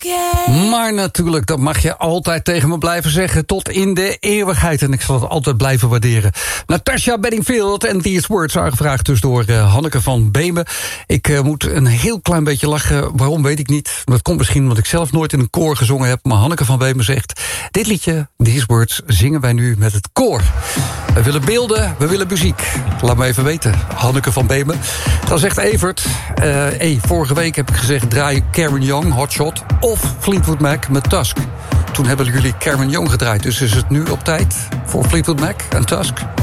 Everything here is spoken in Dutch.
oké. Maar natuurlijk, dat mag je altijd tegen me blijven zeggen. Tot in de eeuwigheid. En ik zal het altijd blijven waarderen. Natasha Bedingfield en These Words aangevraagd dus door Hanneke van Beemen. Ik moet een heel klein beetje lachen. Waarom, weet ik niet. Dat komt misschien omdat ik zelf nooit in een koor gezongen heb. Maar Hanneke van Beemen zegt... Dit liedje, These Words, zingen wij nu met het koor. We willen beelden, we willen muziek. Laat me even weten, Hanneke van Beemen. Dan zegt Evert... vorige week heb ik gezegd... draai Karen Young, Hotshot... of Fleetwood Mac met Tusk. Toen hebben jullie Karen Young gedraaid. Dus is het nu op tijd voor Fleetwood Mac en Tusk?